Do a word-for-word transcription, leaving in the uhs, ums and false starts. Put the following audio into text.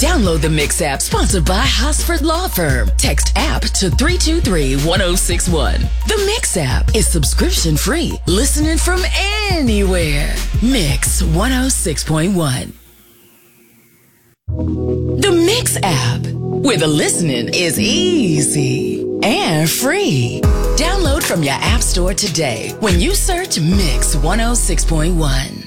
Download the Mix app, sponsored by Hosford Law Firm. Text app to three two three, one oh six one. The Mix app is subscription free. Listening from anywhere. Mix one oh six point one. The Mix app, where the listening is easy and free. Download from your app store today when you search Mix one oh six point one.